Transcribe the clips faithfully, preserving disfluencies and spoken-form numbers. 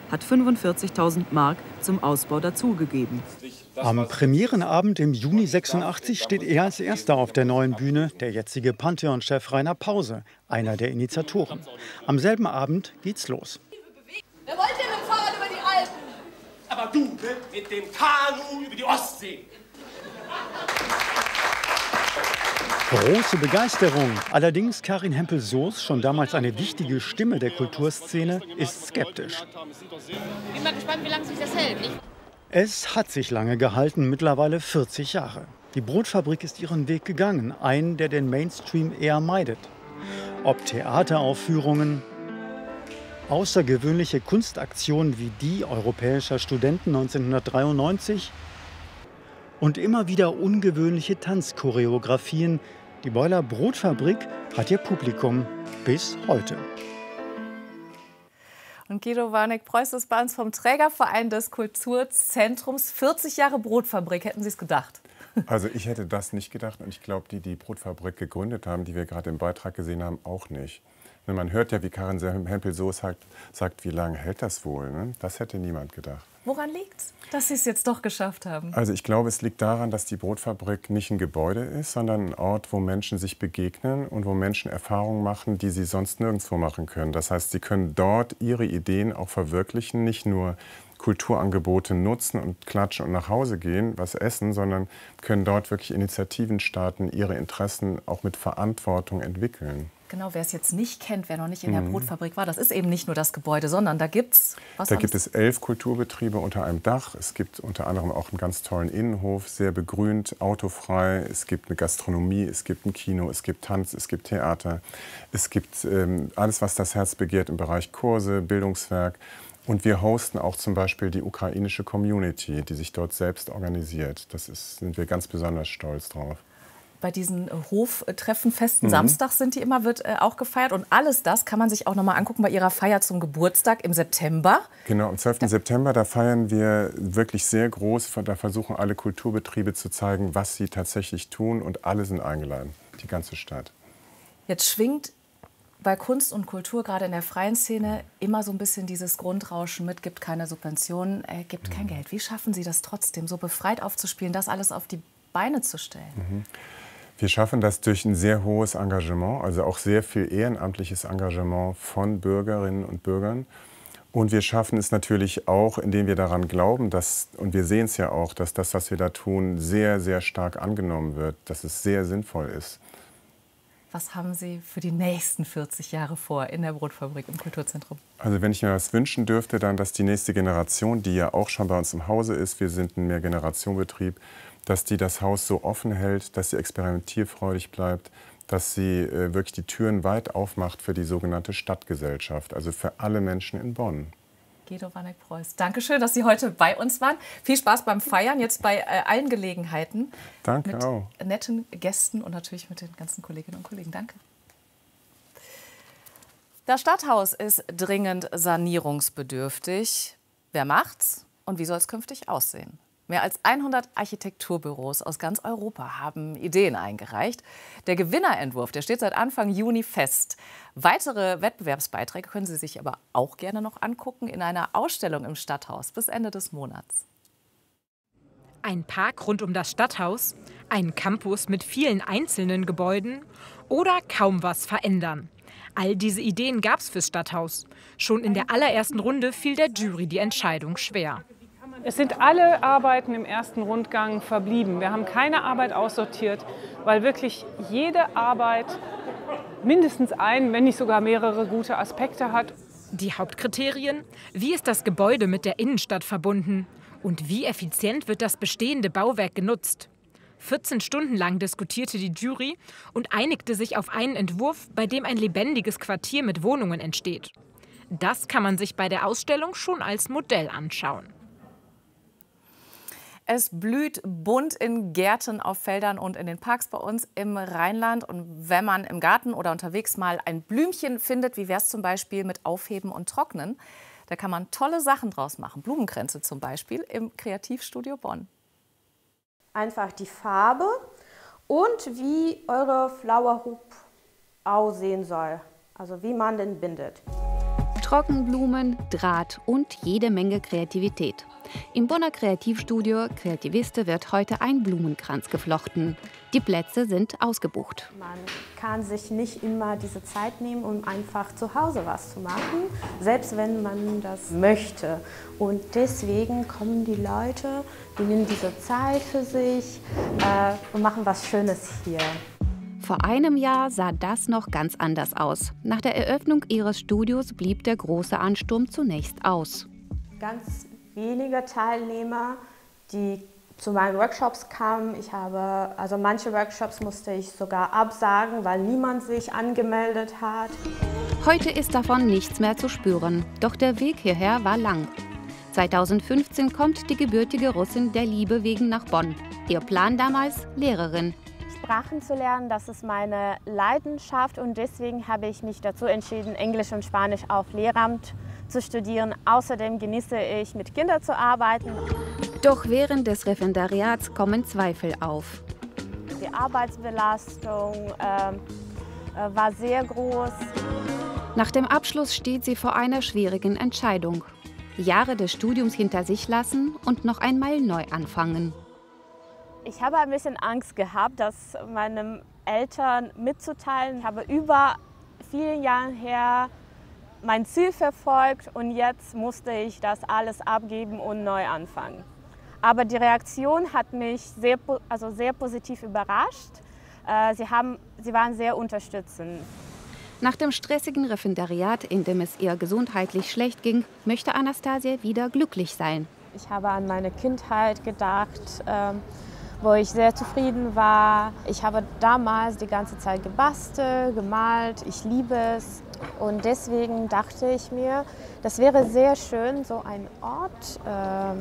hat fünfundvierzigtausend Mark zum Ausbau dazugegeben. Am Premierenabend im Juni sechsundachtzig steht er als Erster auf der neuen Bühne, der jetzige Pantheon-Chef Rainer Pause, einer der Initiatoren. Am selben Abend geht's los. Wer wollte denn mit dem Fahrrad über die Alpen? Aber du mit dem Kanu über die Ostsee. Große Begeisterung. Allerdings Karin Hempel-Soos, schon damals eine wichtige Stimme der Kulturszene, ist skeptisch. Ich bin mal gespannt, wie lange sich das hält. Nicht? Es hat sich lange gehalten, mittlerweile vierzig Jahre. Die Brotfabrik ist ihren Weg gegangen, einen, der den Mainstream eher meidet. Ob Theateraufführungen, außergewöhnliche Kunstaktionen wie die europäischer Studenten neunzehnhundertdreiundneunzig und immer wieder ungewöhnliche Tanzchoreografien. Die Beuler Brotfabrik hat ihr Publikum bis heute. Und Guido Warneck-Preuß ist bei uns vom Trägerverein des Kulturzentrums. vierzig Jahre Brotfabrik, hätten Sie es gedacht? Also ich hätte das nicht gedacht und ich glaube, die die Brotfabrik gegründet haben, die wir gerade im Beitrag gesehen haben, auch nicht. Man hört ja, wie Karin Hempel-Soos sagt, sagt, wie lange hält das wohl? Ne? Das hätte niemand gedacht. Woran liegt's, dass Sie es jetzt doch geschafft haben? Also ich glaube, es liegt daran, dass die Brotfabrik nicht ein Gebäude ist, sondern ein Ort, wo Menschen sich begegnen und wo Menschen Erfahrungen machen, die sie sonst nirgendwo machen können. Das heißt, sie können dort ihre Ideen auch verwirklichen, nicht nur Kulturangebote nutzen und klatschen und nach Hause gehen, was essen, sondern können dort wirklich Initiativen starten, ihre Interessen auch mit Verantwortung entwickeln. Genau, wer es jetzt nicht kennt, wer noch nicht in der Brotfabrik war, das ist eben nicht nur das Gebäude, sondern da gibt's was? Da gibt es elf Kulturbetriebe unter einem Dach. Es gibt unter anderem auch einen ganz tollen Innenhof, sehr begrünt, autofrei. Es gibt eine Gastronomie, es gibt ein Kino, es gibt Tanz, es gibt Theater. Es gibt ähm, alles, was das Herz begehrt im Bereich Kurse, Bildungswerk. Und wir hosten auch zum Beispiel die ukrainische Community, die sich dort selbst organisiert. Das ist, sind wir ganz besonders stolz drauf. Bei diesen Hoftreffen, festen mhm. Samstags sind die immer, wird äh, auch gefeiert. Und alles das kann man sich auch noch mal angucken bei Ihrer Feier zum Geburtstag im September. Genau, am zwölften September, da feiern wir wirklich sehr groß. Da versuchen alle Kulturbetriebe zu zeigen, was sie tatsächlich tun. Und alle sind eingeladen, die ganze Stadt. Jetzt schwingt bei Kunst und Kultur, gerade in der freien Szene, immer so ein bisschen dieses Grundrauschen mit, gibt keine Subventionen, äh, gibt kein mhm. Geld. Wie schaffen Sie das trotzdem, so befreit aufzuspielen, das alles auf die Beine zu stellen? Mhm. Wir schaffen das durch ein sehr hohes Engagement, also auch sehr viel ehrenamtliches Engagement von Bürgerinnen und Bürgern. Und wir schaffen es natürlich auch, indem wir daran glauben, dass, und wir sehen es ja auch, dass das, was wir da tun, sehr, sehr stark angenommen wird, dass es sehr sinnvoll ist. Was haben Sie für die nächsten vierzig Jahre vor in der Brotfabrik im Kulturzentrum? Also wenn ich mir was wünschen dürfte, dann, dass die nächste Generation, die ja auch schon bei uns im Hause ist, wir sind ein Mehrgenerationenbetrieb, dass die das Haus so offen hält, dass sie experimentierfreudig bleibt, dass sie äh, wirklich die Türen weit aufmacht für die sogenannte Stadtgesellschaft, also für alle Menschen in Bonn. Guido Warneck-Preuß, danke schön, dass Sie heute bei uns waren. Viel Spaß beim Feiern, jetzt bei äh, allen Gelegenheiten. Danke mit auch. Netten Gästen und natürlich mit den ganzen Kolleginnen und Kollegen. Danke. Das Stadthaus ist dringend sanierungsbedürftig. Wer macht's und wie soll es künftig aussehen? Mehr als hundert Architekturbüros aus ganz Europa haben Ideen eingereicht. Der Gewinnerentwurf, der steht seit Anfang Juni fest. Weitere Wettbewerbsbeiträge können Sie sich aber auch gerne noch angucken in einer Ausstellung im Stadthaus bis Ende des Monats. Ein Park rund um das Stadthaus, ein Campus mit vielen einzelnen Gebäuden oder kaum was verändern. All diese Ideen gab es fürs Stadthaus. Schon in der allerersten Runde fiel der Jury die Entscheidung schwer. Es sind alle Arbeiten im ersten Rundgang verblieben. Wir haben keine Arbeit aussortiert, weil wirklich jede Arbeit mindestens einen, wenn nicht sogar mehrere gute Aspekte hat. Die Hauptkriterien: Wie ist das Gebäude mit der Innenstadt verbunden? Und wie effizient wird das bestehende Bauwerk genutzt? vierzehn Stunden lang diskutierte die Jury und einigte sich auf einen Entwurf, bei dem ein lebendiges Quartier mit Wohnungen entsteht. Das kann man sich bei der Ausstellung schon als Modell anschauen. Es blüht bunt in Gärten, auf Feldern und in den Parks bei uns im Rheinland. Und wenn man im Garten oder unterwegs mal ein Blümchen findet, wie wäre es zum Beispiel mit Aufheben und Trocknen, da kann man tolle Sachen draus machen. Blumenkränze zum Beispiel im Kreativstudio Bonn. Einfach die Farbe und wie eure Flower Hoop aussehen soll, also wie man den bindet. Trockenblumen, Draht und jede Menge Kreativität. Im Bonner Kreativstudio Kreativiste wird heute ein Blumenkranz geflochten. Die Plätze sind ausgebucht. Man kann sich nicht immer diese Zeit nehmen, um einfach zu Hause was zu machen, selbst wenn man das möchte. Und deswegen kommen die Leute, die nehmen diese Zeit für sich äh, und machen was Schönes hier. Vor einem Jahr sah das noch ganz anders aus. Nach der Eröffnung ihres Studios blieb der große Ansturm zunächst aus. Ganz wenige Teilnehmer, die zu meinen Workshops kamen. Ich habe, also manche Workshops musste ich sogar absagen, weil niemand sich angemeldet hat. Heute ist davon nichts mehr zu spüren. Doch der Weg hierher war lang. zweitausendfünfzehn kommt die gebürtige Russin der Liebe wegen nach Bonn. Ihr Plan damals: Lehrerin. Sprachen zu lernen, das ist meine Leidenschaft und deswegen habe ich mich dazu entschieden, Englisch und Spanisch auf Lehramt zu studieren. Außerdem genieße ich, mit Kindern zu arbeiten. Doch während des Referendariats kommen Zweifel auf. Die Arbeitsbelastung äh, war sehr groß. Nach dem Abschluss steht sie vor einer schwierigen Entscheidung. Jahre des Studiums hinter sich lassen und noch einmal neu anfangen. Ich habe ein bisschen Angst gehabt, das meinen Eltern mitzuteilen. Ich habe über vielen Jahren her mein Ziel verfolgt und jetzt musste ich das alles abgeben und neu anfangen. Aber die Reaktion hat mich sehr, also sehr positiv überrascht. Sie, haben, sie waren sehr unterstützend. Nach dem stressigen Referendariat, in dem es ihr gesundheitlich schlecht ging, möchte Anastasia wieder glücklich sein. Ich habe an meine Kindheit gedacht, wo ich sehr zufrieden war. Ich habe damals die ganze Zeit gebastelt, gemalt, ich liebe es. Und deswegen dachte ich mir, das wäre sehr schön, so einen Ort ähm,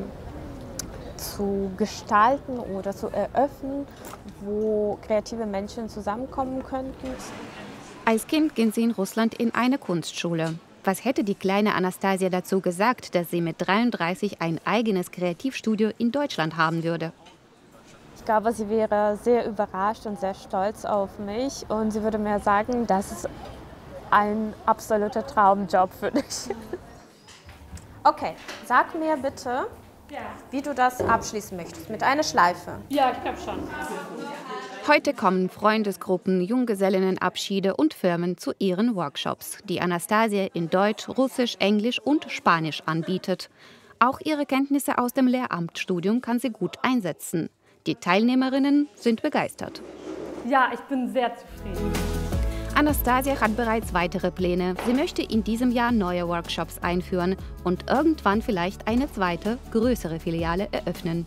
zu gestalten oder zu eröffnen, wo kreative Menschen zusammenkommen könnten. Als Kind ging sie in Russland in eine Kunstschule. Was hätte die kleine Anastasia dazu gesagt, dass sie mit dreiunddreißig ein eigenes Kreativstudio in Deutschland haben würde? Ich glaube, sie wäre sehr überrascht und sehr stolz auf mich und sie würde mir sagen, das ist ein absoluter Traumjob für dich. Okay, sag mir bitte, ja, wie du das abschließen möchtest, mit einer Schleife. Ja, ich glaube schon. Heute kommen Freundesgruppen, Junggesellinnenabschiede und Firmen zu ihren Workshops, die Anastasia in Deutsch, Russisch, Englisch und Spanisch anbietet. Auch ihre Kenntnisse aus dem Lehramtsstudium kann sie gut einsetzen. Die Teilnehmerinnen sind begeistert. Ja, ich bin sehr zufrieden. Anastasia hat bereits weitere Pläne. Sie möchte in diesem Jahr neue Workshops einführen und irgendwann vielleicht eine zweite, größere Filiale eröffnen.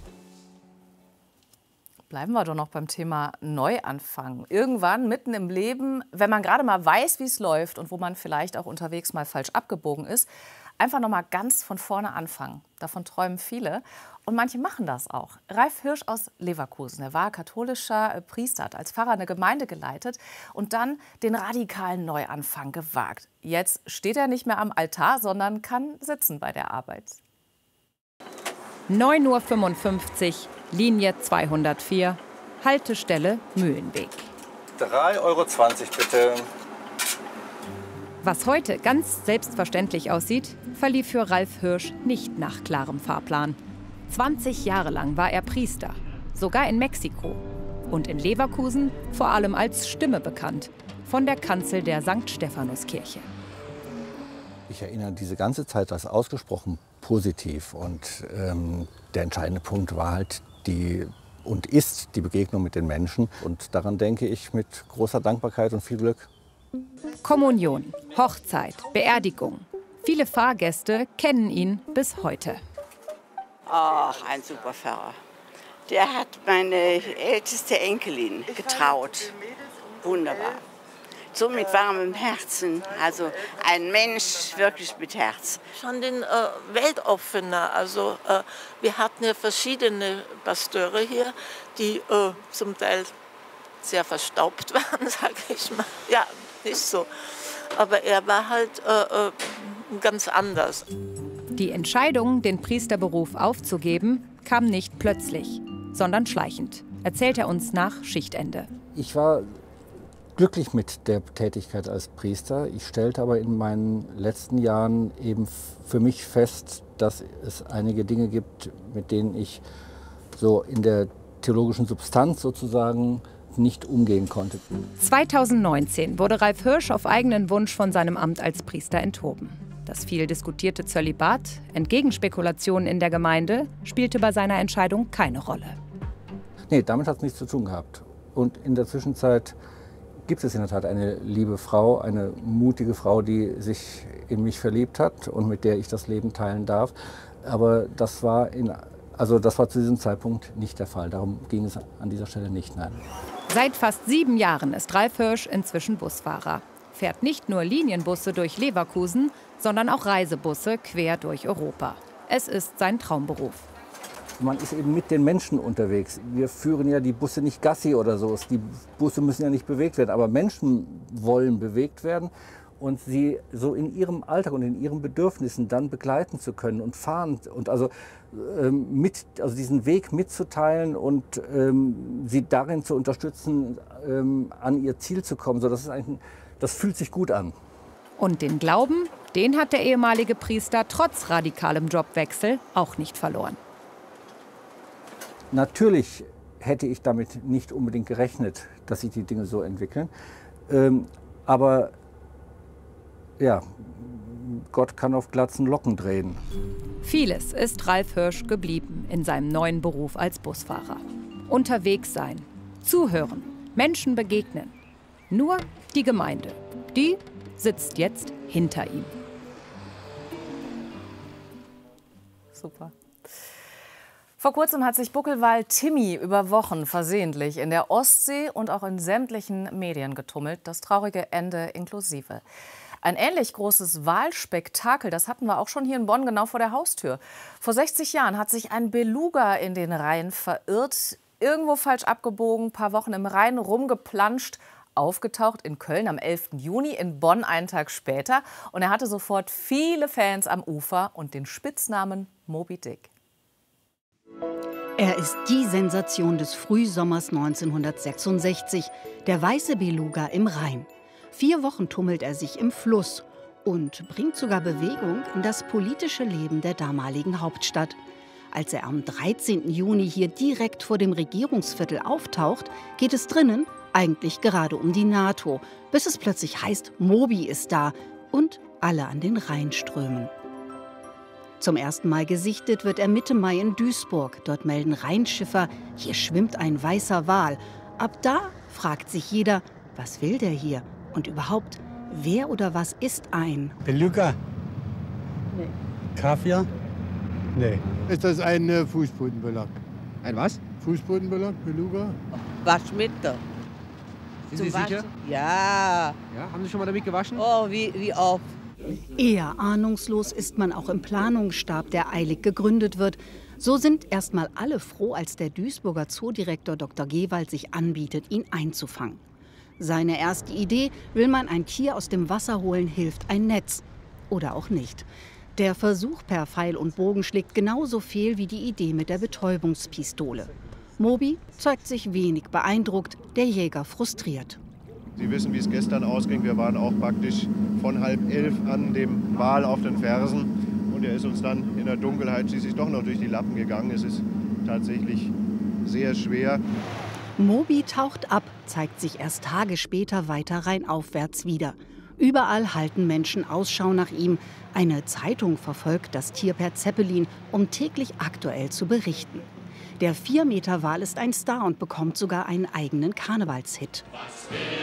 Bleiben wir doch noch beim Thema Neuanfang. Irgendwann mitten im Leben, wenn man gerade mal weiß, wie es läuft und wo man vielleicht auch unterwegs mal falsch abgebogen ist, einfach noch mal ganz von vorne anfangen. Davon träumen viele und manche machen das auch. Ralf Hirsch aus Leverkusen, er war katholischer Priester, hat als Pfarrer eine Gemeinde geleitet und dann den radikalen Neuanfang gewagt. Jetzt steht er nicht mehr am Altar, sondern kann sitzen bei der Arbeit. neun Uhr fünfundfünfzig, Linie zweihundertvier, Haltestelle Mühlenweg. drei Euro zwanzig bitte. Was heute ganz selbstverständlich aussieht, verlief für Ralf Hirsch nicht nach klarem Fahrplan. zwanzig Jahre lang war er Priester, sogar in Mexiko. Und in Leverkusen vor allem als Stimme bekannt, von der Kanzel der Sankt Stephanuskirche. Ich erinnere diese ganze Zeit als ausgesprochen positiv. Und ähm, der entscheidende Punkt war halt die und ist die Begegnung mit den Menschen. Und daran denke ich mit großer Dankbarkeit und viel Glück. Kommunion, Hochzeit, Beerdigung. Viele Fahrgäste kennen ihn bis heute. Ach, ein super Pfarrer. Der hat meine älteste Enkelin getraut. Wunderbar. So mit warmem Herzen. Also ein Mensch wirklich mit Herz. Schon den äh, Weltoffener. Also äh, wir hatten ja verschiedene Pasteure hier, die äh, zum Teil sehr verstaubt waren, sage ich mal. Ja, nicht so. Aber er war halt äh, äh, ganz anders. Die Entscheidung, den Priesterberuf aufzugeben, kam nicht plötzlich, sondern schleichend, erzählt er uns nach Schichtende. Ich war glücklich mit der Tätigkeit als Priester. Ich stellte aber in meinen letzten Jahren eben für mich fest, dass es einige Dinge gibt, mit denen ich so in der theologischen Substanz sozusagen nicht umgehen konnte. zweitausendneunzehn wurde Ralf Hirsch auf eigenen Wunsch von seinem Amt als Priester enthoben. Das viel diskutierte Zölibat, entgegen Spekulationen in der Gemeinde, spielte bei seiner Entscheidung keine Rolle. Nee, damit hat es nichts zu tun gehabt. Und in der Zwischenzeit gibt es in der Tat eine liebe Frau, eine mutige Frau, die sich in mich verliebt hat und mit der ich das Leben teilen darf. Aber das war, in, also das war zu diesem Zeitpunkt nicht der Fall. Darum ging es an dieser Stelle nicht, nein. Seit fast sieben Jahren ist Ralf Hirsch inzwischen Busfahrer. Fährt nicht nur Linienbusse durch Leverkusen, sondern auch Reisebusse quer durch Europa. Es ist sein Traumberuf. Man ist eben mit den Menschen unterwegs. Wir führen ja die Busse nicht Gassi oder so. Die Busse müssen ja nicht bewegt werden, aber Menschen wollen bewegt werden. Und sie so in ihrem Alltag und in ihren Bedürfnissen dann begleiten zu können und fahren und also, ähm, mit, also diesen Weg mitzuteilen und ähm, sie darin zu unterstützen, ähm, an ihr Ziel zu kommen. So, das, ist eigentlich, das fühlt sich gut an. Und den Glauben, den hat der ehemalige Priester trotz radikalem Jobwechsel auch nicht verloren. Natürlich hätte ich damit nicht unbedingt gerechnet, dass sich die Dinge so entwickeln. Ähm, aber ja, Gott kann auf glatzen Locken drehen. Vieles ist Ralf Hirsch geblieben in seinem neuen Beruf als Busfahrer. Unterwegs sein, zuhören, Menschen begegnen. Nur die Gemeinde, die sitzt jetzt hinter ihm. Super. Vor kurzem hat sich Buckelwal Timmy über Wochen versehentlich in der Ostsee und auch in sämtlichen Medien getummelt, das traurige Ende inklusive. Ein ähnlich großes Walspektakel, das hatten wir auch schon hier in Bonn, genau vor der Haustür. Vor sechzig Jahren hat sich ein Beluga in den Rhein verirrt, irgendwo falsch abgebogen, ein paar Wochen im Rhein rumgeplanscht, aufgetaucht in Köln am elften Juni, in Bonn einen Tag später. Und er hatte sofort viele Fans am Ufer und den Spitznamen Moby Dick. Er ist die Sensation des Frühsommers neunzehnhundertsechsundsechzig, der weiße Beluga im Rhein. Vier Wochen tummelt er sich im Fluss und bringt sogar Bewegung in das politische Leben der damaligen Hauptstadt. Als er am dreizehnten Juni hier direkt vor dem Regierungsviertel auftaucht, geht es drinnen eigentlich gerade um die NATO, bis es plötzlich heißt, Moby ist da und alle an den Rhein strömen. Zum ersten Mal gesichtet wird er Mitte Mai in Duisburg. Dort melden Rheinschiffer, hier schwimmt ein weißer Wal. Ab da fragt sich jeder, was will der hier? Und überhaupt, wer oder was ist ein Beluga? Nee. Kaviar? Nee. Ist das ein äh, Fußbodenbelag? Ein was? Fußbodenbelag, Beluga? Waschmittel. Sind Zum Sie sicher? Waschen? Ja. Ja. Haben Sie schon mal damit gewaschen? Oh, wie, wie oft. Eher ahnungslos ist man auch im Planungsstab, der eilig gegründet wird. So sind erstmal alle froh, als der Duisburger Zoodirektor Doktor Gewald sich anbietet, ihn einzufangen. Seine erste Idee: will man ein Tier aus dem Wasser holen, hilft ein Netz. Oder auch nicht. Der Versuch per Pfeil und Bogen schlägt genauso fehl wie die Idee mit der Betäubungspistole. Moby zeigt sich wenig beeindruckt, der Jäger frustriert. Sie wissen, wie es gestern ausging. Wir waren auch praktisch von halb elf an dem Wal auf den Fersen. Und er ist uns dann in der Dunkelheit schließlich doch noch durch die Lappen gegangen. Es ist tatsächlich sehr schwer. Moby taucht ab, zeigt sich erst Tage später weiter rheinaufwärts wieder. Überall halten Menschen Ausschau nach ihm. Eine Zeitung verfolgt das Tier per Zeppelin, um täglich aktuell zu berichten. Der vier Meter Wal ist ein Star und bekommt sogar einen eigenen Karnevalshit.